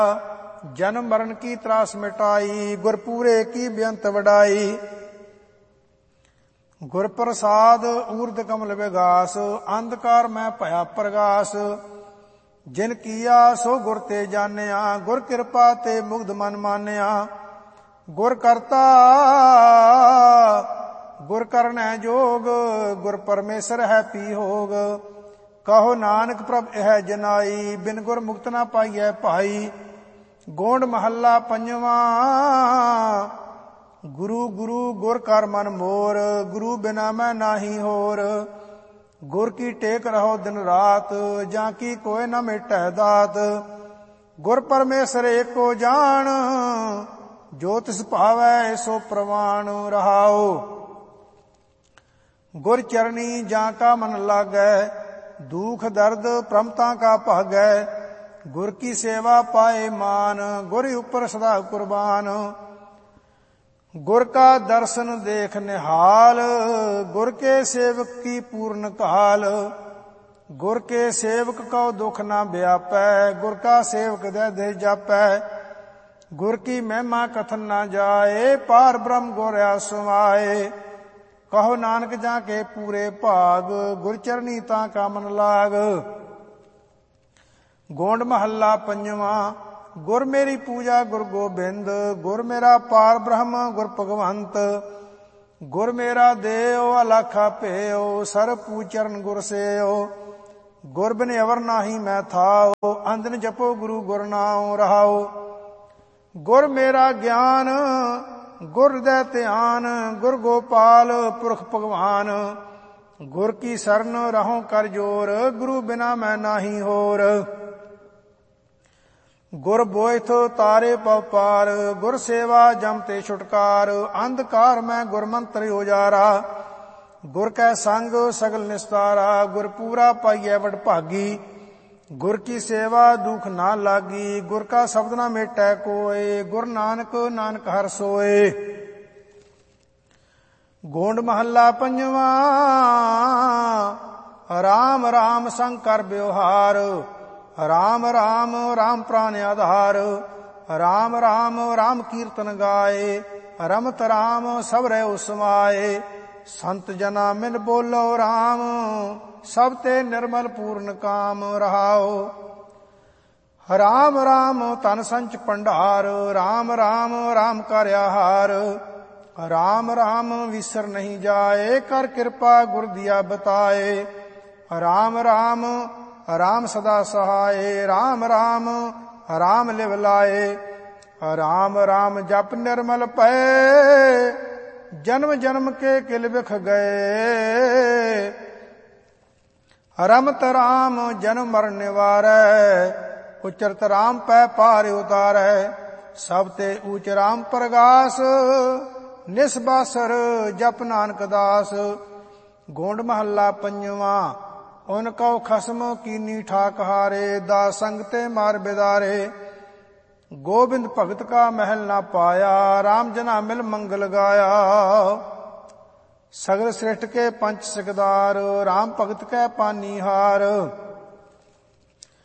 जन्म मरण की त्रास मिटाई, गुरपूरे की बेअंत वडाई। गुर प्रसाद ऊर्ध कमल विगास, अंधकार में भया प्रगास। जिन किया सो गुर ते जानिया, गुर कृपा ते मुग्ध मन मानिया। गुर करता गुर करनै जोग, गुर परमेश्वर है पी होग। कहो नानक प्रभ यह जनाई, बिन गुर मुक्त ना पाइयै भाई। गोंड महला पंजवा, गुरु गुरु गुर कर मन मोर, गुरु बिना मैं नाही होर। गुर की टेक रहो दिन रात, जाकी कोय न मिटै दात। गुर परमेश्वर एको जान, जो तिस भावै सो प्रवान रहाओ। गुर चरनी जाका मन लागै, दुख दर्द प्रमता का भागै। गुर की सेवा पाए मान, गुर ऊपर सदा कुर्बान। गुर का दर्शन देख निहाल, गुर के सेवक की पूर्ण काल। गुर के सेवक को दुख ना व्यापै, गुर का सेवक दे दे जापै। गुर की महिमा कथन ना जाए, पार ब्रह्म गुर समाए। कहो नानक जाके पूरे भाग, गुर चरनी ता का मन लाग। गोंड महला पंजवा, गुर मेरी पूजा गुर गोबिंद। गुर मेरा पार ब्रह्म गुर भगवंत। गुर मेरा देव अलाखा पेओ, सर पूचरण गुर सेओ। गुर बिन अवर नाही मैं थाओ, अंधन जपो गुरु गुर नाम रहाओ। गुर मेरा ज्ञान गुर हृदय ध्यान, गुर गोपाल पुरख भगवान। गुर की शरण रहो कर जोर, गुरु बिना मैं नाही होर। गुर बोएथ तारे पव पार, गुर सेवा जम ते छुटकार। अंधकार में गुर मंत्र उजारा, गुर कै संग सगल निस्तारा। गुर पूरा पाइयै वड भागी, गुर की सेवा दुख ना लागी। गुर का शब्द ना मेटै कोय, गुर नानक नानक हर सोए। गोंड महला पंजवा, राम राम संग कर व्यवहार। राम राम राम प्राण आधार। राम राम राम कीर्तन गाए, रमत राम सब रहो समाए। संत जना मिल बोलो राम, सब ते निर्मल पूर्ण काम रहाओ। राम राम तन संच भंडार, राम राम राम कर आहार। राम राम विसर नहीं जाए, कर कृपा गुर दिया बताए। राम राम राम सदा सहाय, राम राम राम लिव लाए। राम राम जप निर्मल पै, जन्म जन्म के किल बिख गए। रमत राम जन्म मरण निवारै, उचरत राम पै पार उतारै। सब ते ऊच राम प्रगास, निस्बासर जप नानक दास। गोंड महला पंजवा, उनको खसम कीनी ठाक हारे। दास संग ते मार बिदारे, गोविंद भगत का महल ना पाया। राम जना मिल मंगल गाया। सगल श्रेष्ठ के पंच सिकदार, राम भगत कै पानी हार।